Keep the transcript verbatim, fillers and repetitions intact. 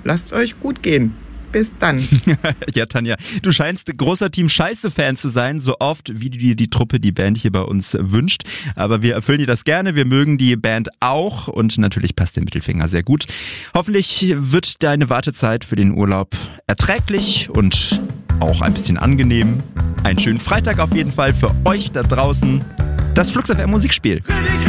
lasst's euch gut gehen. Bis dann. Ja, Tanja, du scheinst großer Team Scheiße-Fan zu sein, so oft wie dir die Truppe die Band hier bei uns wünscht. Aber wir erfüllen dir das gerne, wir mögen die Band auch und natürlich passt der Mittelfinger sehr gut. Hoffentlich wird deine Wartezeit für den Urlaub erträglich und auch ein bisschen angenehm. Einen schönen Freitag auf jeden Fall für euch da draußen. Das Flux F M Musikspiel.